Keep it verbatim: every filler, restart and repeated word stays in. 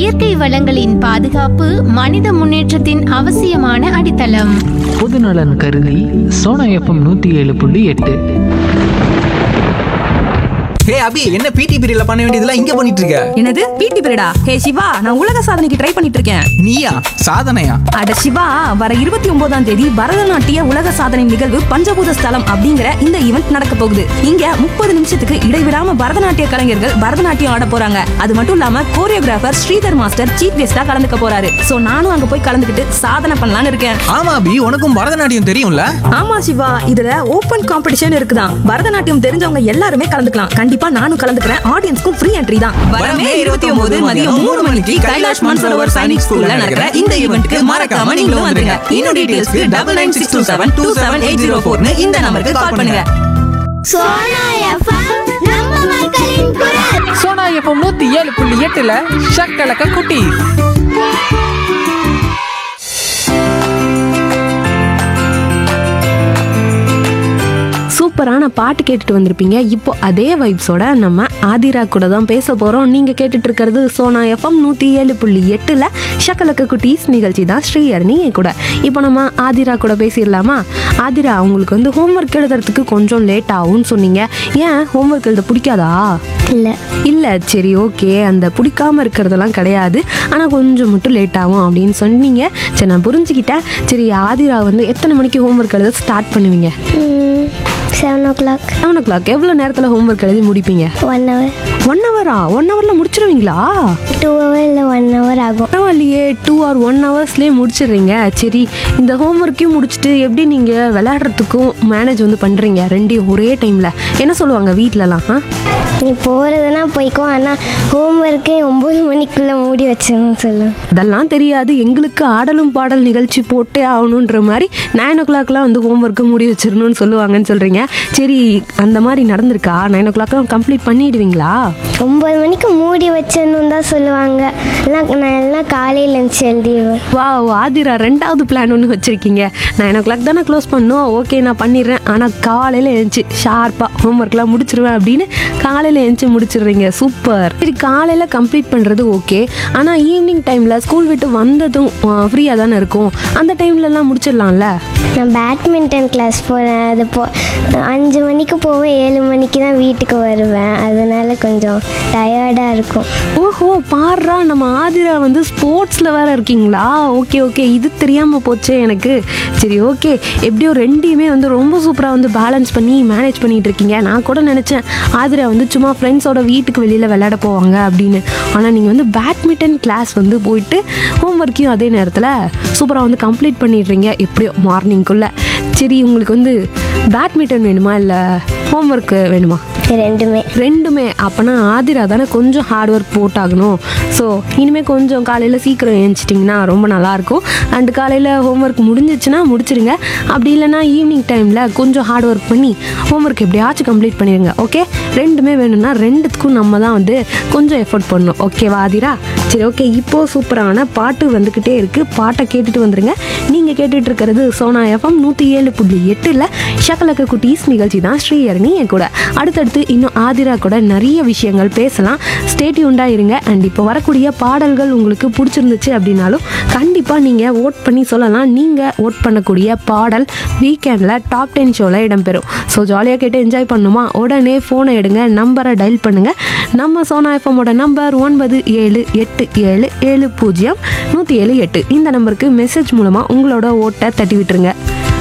இயற்கை வளங்களின் பாதுகாப்பு மனித முன்னேற்றத்தின் அவசியமான அடித்தளம். பொதுநலன் கருதி சோனா எஃப்எம் நூத்தி ஏழு புள்ளி எட்டு. ஹே அபி, என்ன பிடி பீரியட்ல பண்ண வேண்டியதெல்லாம் இங்க பண்ணிட்டு இருக்க? என்னது பிடி பீரியடா? ஹே சிவா, நான் உலக சாதனைக்கு ட்ரை பண்ணிட்டு இருக்கேன். நீயா? சாதனையா? அட சிவா, வர இருபத்தி ஒன்பதாம் தேதி பரதநாட்டிய உலக சாதனை நிகழ்வு பஞ்சபூத ஸ்தலம் அப்படிங்கிற இந்த ஈவெண்ட் நடக்க போகுது. இங்க முப்பது நிமிஷத்துக்கு இடைவிடாம பரதநாட்டிய கலைஞர்கள் பரதநாட்டியம் ஆட போறாங்க. அது மட்டும் இல்லாம கோரியோகிராஃபர் ஸ்ரீதர் மாஸ்டர் சீஃப் கெஸ்டா கலந்துக்க போறாரு. சோ நானும் அங்க போய் கலந்துக்கிட்டு சாதனை பண்ணலாம்னு இருக்கேன். ஆமா அபி, உனக்கும் பரதநாட்டியம் தெரியும்ல? ஆமா சிவா, இதுல ஓபன் காம்படிஷன் இருக்குதான். பரதநாட்டியம் தெரிஞ்சவங்க எல்லாருமே கலந்துக்கலாம். கண்டிப்பா நானும் கலந்துக்கிறேன். ஆடியன்ஸ்க்கும் ஃப்ரீ என்ட்ரி தான். வரமே இருபத்தி ஒன்பது மதியம் மூணு மணிக்கு கைலாஷ் மான்சரோவர் சைனிக் ஸ்கூல்ல நடக்கிற இந்த ஈவென்ட்க்கு மறக்காம நீங்களும் வந்துருங்க. இன்னும் டீடைல்ஸ்க்கு double nine six two seven two seven eight zero ஃபோர்னு இந்த நம்பருக்கு கால் பண்ணுங்க. சோனா எஃப்எம் நம்ம மக்களின் குரல். சோனா எஃப்எம் நூத்தி ஏழு புள்ளி எட்டுல ஷக்கலக்க குட்டி. சூப்பரான பாட்டு கேட்டுட்டு வந்திருப்பீங்க. இப்போ அதே வைப்ஸோட நம்ம ஆதிரா கூட தான் பேச போகிறோம். நீங்கள் கேட்டுட்டு இருக்கிறது சோனா எஃப்எம் நூற்றி ஏழு புள்ளி எட்டில் ஷக்கலக்க குட்டீஸ் நிகழ்ச்சி தான் ஸ்ரீஹரணி கூட. இப்போ நம்ம ஆதிரா கூட பேசிடலாமா? ஆதிரா, அவங்களுக்கு வந்து ஹோம்ஒர்க் எழுதுறதுக்கு கொஞ்சம் லேட் ஆகும்னு சொன்னீங்க. ஏன் ஹோம்ஒர்க் எழுத பிடிக்காதா? இல்லை இல்லை, சரி ஓகே, அந்த பிடிக்காம இருக்கிறதெல்லாம் கிடையாது, ஆனால் கொஞ்சம் மட்டும் லேட் ஆகும் அப்படின்னு சொன்னீங்க. சரி, நான் புரிஞ்சுக்கிட்டேன். சரி, ஆதிரா வந்து எத்தனை மணிக்கு ஹோம்ஒர்க் எழுத ஸ்டார்ட் பண்ணுவீங்க? செவன் ஓ கிளாக். செவன் ஓ கிளாக். எவ்வளோ நேரத்தில் ஹோம்ஒர்க் எழுதி முடிப்பீங்க? One hour. One Howrah? One ஹவரில் முடிச்சிருவீங்களா? டூ ஹவர் இல்லை ஒன் ஹவர் ஆகும். பரவாயில்லையே, டூ ஆர் ஒன் ஹவர்ஸ்லேயே முடிச்சிடுறீங்க. சரி, இந்த ஹோம்ஒர்க்கையும் முடிச்சுட்டு எப்படி நீங்கள் விளையாடுறதுக்கும் மேனேஜ் வந்து பண்ணுறீங்க ரெண்டையும் ஒரே டைமில்? என்ன சொல்லுவாங்க வீட்டிலலாம்? ஆ நீ போகிறதுனா போய்க்கோ, ஆனால் ஹோம்ஒர்க்கே ஒம்பது மணிக்குள்ளே மூடி வச்சிடணும் சொல்லு. அதெல்லாம் தெரியாது, எங்களுக்கு ஆடலும் பாடல் நிகழ்ச்சி போட்டே ஆகணுன்ற மாதிரி நைன் ஓ கிளாக்லாம் வந்து ஹோம்ஒர்க்கை மூடி வச்சிடணும்னு சொல்லுவாங்கன்னு சொல்கிறீங்க. சரி, அந்த மாதிரி நடந்திருக்கா? நைன் ஓ கிளாக்லாம் கம்ப்ளீட் பண்ணிடுவீங்களா? ஒம்பது மணிக்கு மூடி வச்சிடணும் தான் சொல்லுவாங்க. எல்லாம் நான் எல்லாம் காலையில் எழுந்துச்சு எழுதிடுவேன். வா, ஆதிரா ரெண்டாவது பிளான் ஒன்று வச்சுருக்கீங்க. நைன் ஓ கிளாக் தானே க்ளோஸ் பண்ணோம், ஓகே நான் பண்ணிடுறேன், ஆனால் காலையில் எழுந்துச்சு ஷார்ப்பாக ஹோம்ஒர்க்லாம் முடிச்சிருவேன் அப்படின்னு காலையில் எழுந்துச்சு முடிச்சிடுறீங்க. சூப்பர். சரி, காலையில் கம்ப்ளீட் பண்ணுறது ஓகே, ஆனால் ஈவினிங் டைமில் ஸ்கூல் விட்டு வந்ததும் ஃப்ரீயாக தானே இருக்கும், அந்த டைம்லலாம் முடிச்சிடலாம்ல? நான் பேட்மிண்டன் கிளாஸ் போகிறேன். அது போ அஞ்சு மணிக்கு போவேன், ஏழு மணிக்கு தான் வீட்டுக்கு வருவேன். அதனால கொஞ்சம் டயர்டாக இருக்கும். ஓஹோ, பாடுறா, நம்ம ஆதிரா வந்து ஸ்போர்ட்ஸில் வேறு இருக்கீங்களா? ஓகே ஓகே, இது தெரியாமல் போச்சே எனக்கு. சரி ஓகே, எப்படியோ ரெண்டையுமே வந்து ரொம்ப சூப்பராக வந்து பேலன்ஸ் பண்ணி மேனேஜ் பண்ணிகிட்டு இருக்கீங்க. நான் கூட நினச்சேன் ஆதிரா வந்து சும்மா ஃப்ரெண்ட்ஸோட வீட்டுக்கு வெளியில் விளையாட போவாங்க அப்படின்னு. ஆனால் நீங்கள் வந்து பேட்மிண்டன் கிளாஸ் வந்து போயிட்டு ஹோம்ஒர்க்கையும் அதே நேரத்தில் சூப்பராக வந்து கம்ப்ளீட் பண்ணிடுறீங்க எப்படியோ மார்னிங்குள்ளே. சரி, உங்களுக்கு வந்து பேட்மிண்டன் வேணுமா இல்லை ஹோம்ஒர்க்கு வேணுமா? ரெண்டுமே. ரெண்டுமே. அப்போனா ஆதிரா தானே கொஞ்சம் ஹார்ட் ஒர்க் போட்டாகணும். ஸோ இனிமேல் கொஞ்சம் காலையில் சீக்கிரம் எழுந்திச்சிட்டிங்கன்னா ரொம்ப நல்லாயிருக்கும். அண்டு காலையில் ஹோம்ஒர்க் முடிஞ்சிச்சுன்னா முடிச்சிருங்க. அப்படி இல்லைனா ஈவினிங் டைமில் கொஞ்சம் ஹார்ட் ஒர்க் பண்ணி ஹோம்ஒர்க் எப்படியாச்சும் கம்ப்ளீட் பண்ணிடுங்க. ஓகே, ரெண்டுமே வேணும்னா ரெண்டுத்துக்கும் நம்ம தான் வந்து கொஞ்சம் எஃபோர்ட் பண்ணணும். ஓகேவா ஆதிரா? சரி ஓகே, இப்போது சூப்பரான பாட்டு வந்துக்கிட்டே இருக்குது, பாட்டை கேட்டுட்டு வந்துடுங்க. நீங்கள் கேட்டுட்டு இருக்கிறது சோனா எஃப்எம் நூற்றி ஏழு புள்ளி எட்டில் ஷக்கலக்க குட்டீஸ் நிகழ்ச்சி தான் ஸ்ரீஹரணி என் கூட. அடுத்தடுத்து இன்னும் ஆதிரா கூட நிறைய விஷயங்கள் பேசலாம். ஸ்டே டியூன்டா இருங்க. அண்ட் இப்போ வரக்கூடிய பாடல்கள் உங்களுக்கு பிடிச்சிருந்துச்சு அப்படின்னாலும் கண்டிப்பாக நீங்கள் ஓட் பண்ணி சொல்லலாம். நீங்கள் ஓட் பண்ணக்கூடிய பாடல் வீக்கெண்டில் டாப் டென் ஷோவில் இடம்பெறும். ஸோ ஜாலியாக கேட்டு என்ஜாய் பண்ணுமா? உடனே ஃபோனை எடுங்க, நம்பரை டயல் பண்ணுங்கள். நம்ம சோனா எஃப்எம்மோட நம்பர் ஒன்பது ஏழு எட்டு ஏழு ஏழு பூஜ்ஜியம் நூற்றி ஏழு எட்டு. இந்த நம்பருக்கு மெசேஜ் மூலமாக உங்களோட ஓட்டை தட்டி விட்டுருங்க.